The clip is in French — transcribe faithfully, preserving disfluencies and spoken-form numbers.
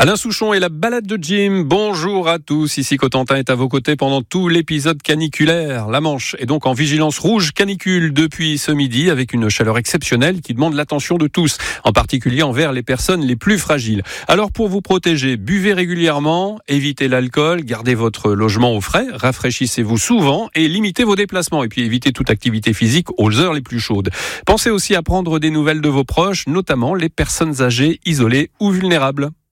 Alain Souchon et la balade de Jim. Bonjour à tous, ici Cotentin est à vos côtés pendant tout l'épisode caniculaire. La Manche est donc en vigilance rouge canicule depuis ce midi avec une chaleur exceptionnelle qui demande l'attention de tous, en particulier envers les personnes les plus fragiles. Alors pour vous protéger, buvez régulièrement, évitez l'alcool, gardez votre logement au frais, rafraîchissez-vous souvent et limitez vos déplacements. Et puis évitez toute activité physique aux heures les plus chaudes. Pensez aussi à prendre des nouvelles de vos proches, notamment les personnes âgées, isolées ou vulnérables.